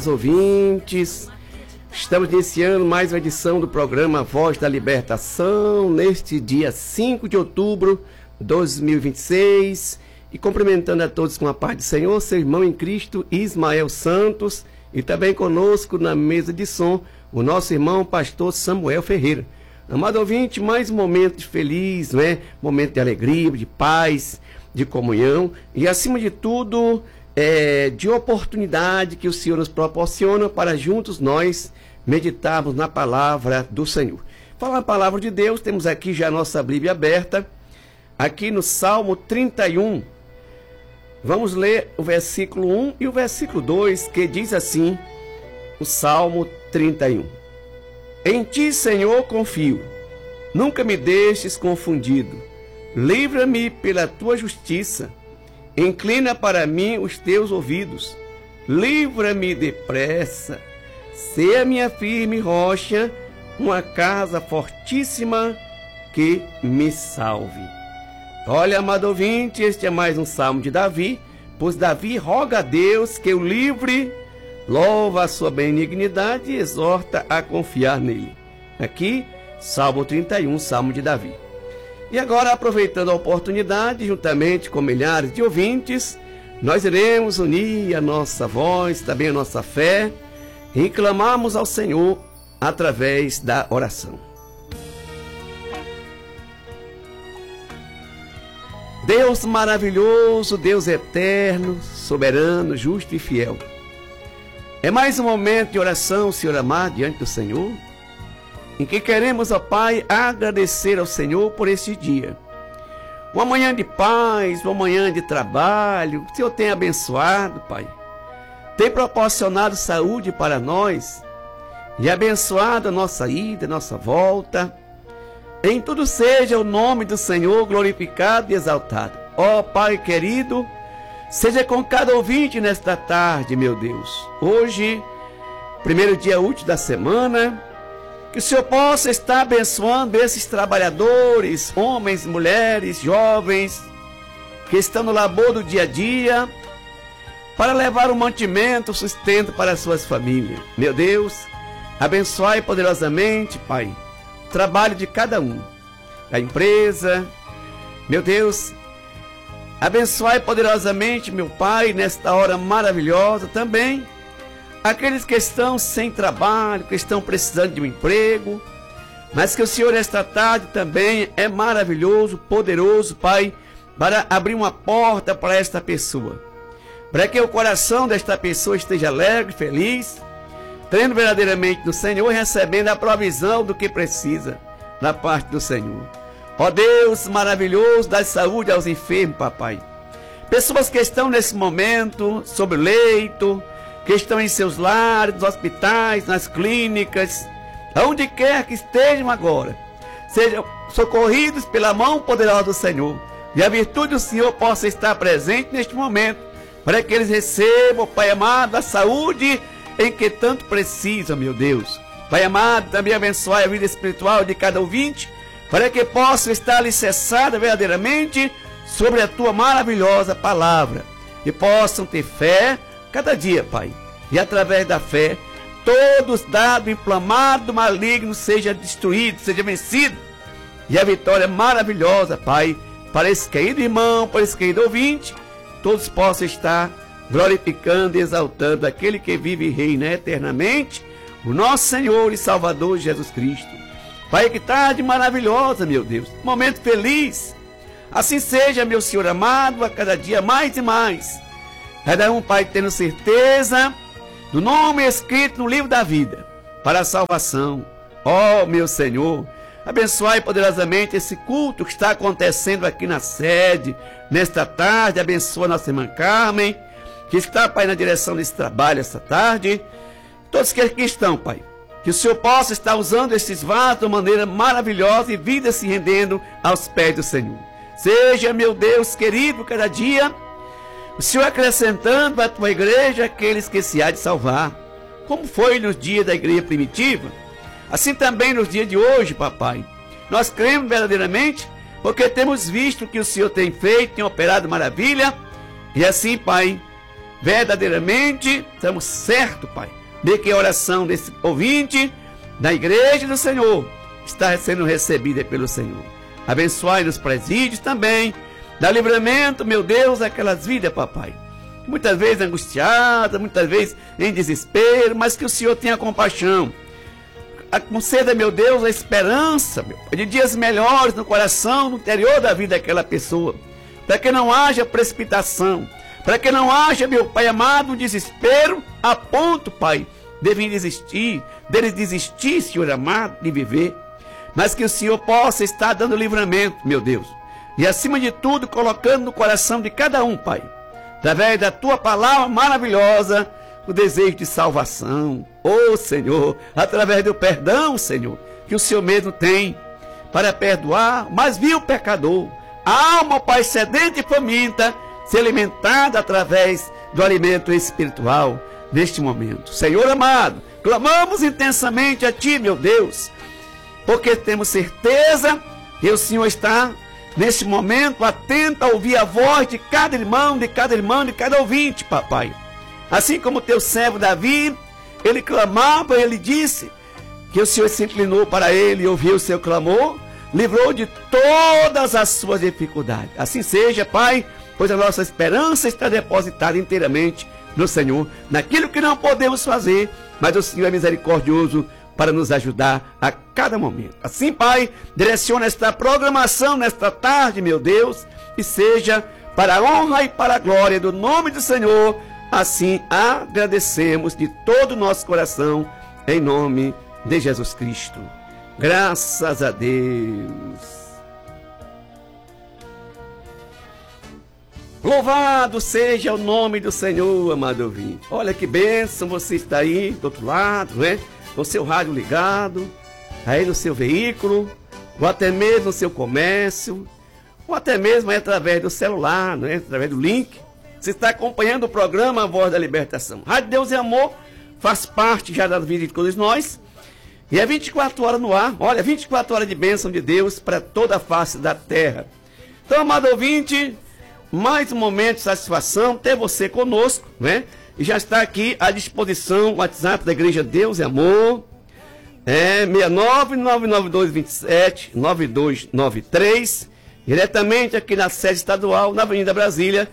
Ouvintes, estamos iniciando mais uma edição do programa Voz da Libertação, neste dia 5 de outubro de 2026, e cumprimentando a todos com a paz do Senhor, seu irmão em Cristo, Ismael Santos, e também conosco na mesa de som, o nosso irmão pastor Samuel Ferreira. Amado ouvinte, mais um momento feliz, né? Momento de alegria, de paz, de comunhão e, acima de tudo, de oportunidade que o Senhor nos proporciona para juntos nós meditarmos na palavra do Senhor. Falar a palavra de Deus, temos aqui já a nossa Bíblia aberta, aqui no Salmo 31. Vamos ler o versículo 1 e o versículo 2, que diz assim, o Salmo 31. Em ti, Senhor, confio, nunca me deixes confundido, livra-me pela tua justiça, inclina para mim os teus ouvidos, livra-me depressa, sê a minha firme rocha, uma casa fortíssima que me salve. Olha, amado ouvinte, este é mais um salmo de Davi, pois Davi roga a Deus que o livre, louva a sua benignidade e exorta a confiar nele. Aqui, Salmo 31, Salmo de Davi. E agora, aproveitando a oportunidade, juntamente com milhares de ouvintes, nós iremos unir a nossa voz, também a nossa fé, e clamarmos ao Senhor através da oração. Deus maravilhoso, Deus eterno, soberano, justo e fiel. É mais um momento de oração, Senhor amado, diante do Senhor, em que queremos, ó Pai, agradecer ao Senhor por este dia. Uma manhã de paz, uma manhã de trabalho, o Senhor tem abençoado, Pai. Tem proporcionado saúde para nós e abençoado a nossa ida, a nossa volta. Em tudo seja o nome do Senhor glorificado e exaltado. Ó Pai querido, seja com cada ouvinte nesta tarde, meu Deus. Hoje, primeiro dia útil da semana, que o Senhor possa estar abençoando esses trabalhadores, homens, mulheres, jovens, que estão no labor do dia a dia, para levar o mantimento, o sustento para as suas famílias. Meu Deus, abençoai poderosamente, Pai, o trabalho de cada um, da empresa. Meu Deus, abençoai poderosamente, meu Pai, nesta hora maravilhosa também, aqueles que estão sem trabalho, que estão precisando de um emprego, mas que o Senhor esta tarde também é maravilhoso, poderoso, Pai, para abrir uma porta para esta pessoa, para que o coração desta pessoa esteja alegre, feliz, crendo verdadeiramente no Senhor e recebendo a provisão do que precisa da parte do Senhor. Ó Deus maravilhoso, dá saúde aos enfermos, papai. Pessoas que estão nesse momento sobre o leito, que estão em seus lares, nos hospitais, nas clínicas, aonde quer que estejam agora, sejam socorridos pela mão poderosa do Senhor, e a virtude do Senhor possa estar presente neste momento, para que eles recebam, Pai amado, a saúde em que tanto precisam, meu Deus. Pai amado, também abençoe a vida espiritual de cada ouvinte, para que possa estar alicerçada verdadeiramente sobre a Tua maravilhosa palavra, e possam ter fé cada dia, Pai, e através da fé, todos dados inflamados, malignos, seja destruído, seja vencido, e a vitória maravilhosa, Pai, para esse querido irmão, para esse querido ouvinte, todos possam estar glorificando e exaltando aquele que vive e reina eternamente, o nosso Senhor e Salvador Jesus Cristo. Pai, que tarde maravilhosa, meu Deus, momento feliz, assim seja, meu Senhor amado, a cada dia mais e mais. Cada um, Pai, tendo certeza do nome escrito no livro da vida, para a salvação. Ó, meu Senhor, abençoai poderosamente esse culto que está acontecendo aqui na sede, nesta tarde. Abençoa a nossa irmã Carmen, que está, Pai, na direção desse trabalho esta tarde. Todos que aqui estão, Pai, que o Senhor possa estar usando esses vasos de maneira maravilhosa e vida se rendendo aos pés do Senhor. Seja, meu Deus querido, cada dia o Senhor acrescentando à tua igreja aqueles que se há de salvar, como foi nos dias da igreja primitiva, assim também nos dias de hoje, papai. Nós cremos verdadeiramente, porque temos visto que o Senhor tem feito, tem operado maravilha, e assim, Pai, verdadeiramente estamos certos, Pai, de que a oração desse ouvinte da igreja do Senhor está sendo recebida pelo Senhor. Abençoai nos presídios também, dá livramento, meu Deus, aquelas vidas, papai, muitas vezes angustiadas, muitas vezes em desespero, mas que o Senhor tenha compaixão. Conceda, meu Deus, a esperança, meu Pai, de dias melhores no coração, no interior da vida daquela pessoa, para que não haja precipitação, para que não haja, meu Pai amado, um desespero a ponto, Pai, deles desistir, Senhor amado, de viver, mas que o Senhor possa estar dando livramento, meu Deus, e acima de tudo, colocando no coração de cada um, Pai, através da Tua palavra maravilhosa, o desejo de salvação, Senhor, através do perdão, Senhor, que o Senhor mesmo tem para perdoar o mais vil pecador, a alma, Pai, sedenta e faminta, ser alimentada através do alimento espiritual neste momento. Senhor amado, clamamos intensamente a Ti, meu Deus, porque temos certeza que o Senhor está neste momento atento a ouvir a voz de cada irmão, de cada irmã, de cada ouvinte, papai. Assim como o teu servo Davi, ele clamava, ele disse que o Senhor se inclinou para ele e ouviu o seu clamor, livrou de todas as suas dificuldades. Assim seja, Pai, pois a nossa esperança está depositada inteiramente no Senhor, naquilo que não podemos fazer, mas o Senhor é misericordioso para nos ajudar a cada momento. Assim, Pai, direciona esta programação nesta tarde, meu Deus, e seja para a honra e para a glória do nome do Senhor. Assim agradecemos de todo o nosso coração, em nome de Jesus Cristo. Graças a Deus. Louvado seja o nome do Senhor, amado ouvinte. Olha que bênção, você está aí do outro lado, né? Com o seu rádio ligado, aí no seu veículo, ou até mesmo no seu comércio, ou até mesmo aí através do celular, né? Através do link. Você está acompanhando o programa A Voz da Libertação. Rádio Deus e Amor faz parte já da vida de todos nós. E é 24 horas no ar. Olha, 24 horas de bênção de Deus para toda a face da terra. Então, amado ouvinte, mais um momento de satisfação ter você conosco, né? E já está aqui à disposição o WhatsApp da Igreja Deus e Amor. É 69927-9293. Diretamente aqui na sede estadual, na Avenida Brasília,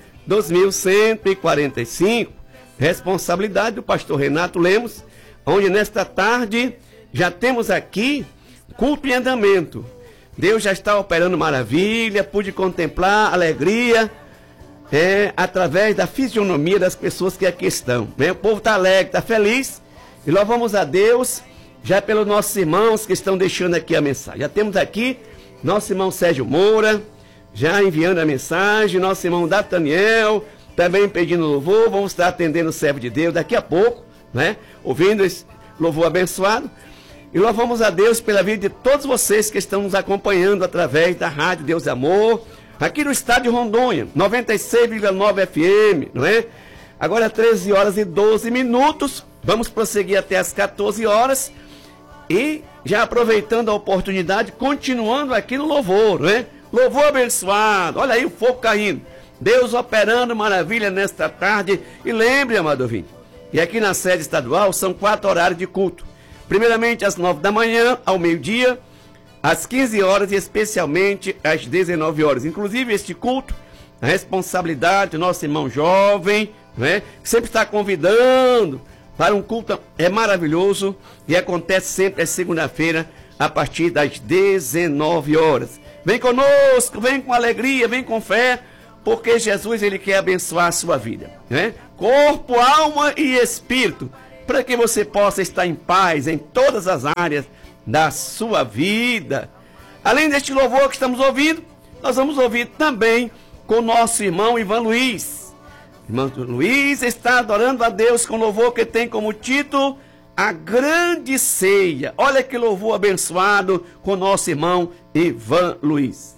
2145, responsabilidade do pastor Renato Lemos, onde nesta tarde já temos aqui culto em andamento. Deus já está operando maravilha, pude contemplar alegria através da fisionomia das pessoas que aqui estão. O povo está alegre, está feliz, e louvamos a Deus já pelos nossos irmãos que estão deixando aqui a mensagem. Já temos aqui nosso irmão Sérgio Moura, já enviando a mensagem, nosso irmão Dataniel, também pedindo louvor. Vamos estar atendendo o servo de Deus daqui a pouco, né? Ouvindo esse louvor abençoado. E louvamos a Deus pela vida de todos vocês que estão nos acompanhando através da Rádio Deus e Amor, aqui no estado de Rondônia, 96,9 FM, não é? Agora 13 horas e 12 minutos, vamos prosseguir até as 14 horas, e já aproveitando a oportunidade, continuando aqui no louvor, não é? Louvor abençoado, olha aí o fogo caindo, Deus operando maravilha nesta tarde. E lembre, amado ouvinte, e aqui na sede estadual são 4 horários de culto. Primeiramente às 9 da manhã, ao meio-dia, às 15 horas e especialmente às 19 horas. Inclusive este culto, a responsabilidade do nosso irmão jovem, né, que sempre está convidando para um culto maravilhoso, e acontece sempre às segunda-feira, a partir das 19 horas. Vem conosco, vem com alegria, vem com fé, porque Jesus ele quer abençoar a sua vida, né? Corpo, alma e espírito, para que você possa estar em paz em todas as áreas da sua vida. Além deste louvor que estamos ouvindo, nós vamos ouvir também com o nosso irmão Ivan Luiz. Irmão Luiz está adorando a Deus com louvor que tem como título A Grande Ceia. Olha que louvor abençoado com o nosso irmão Ivan Luiz.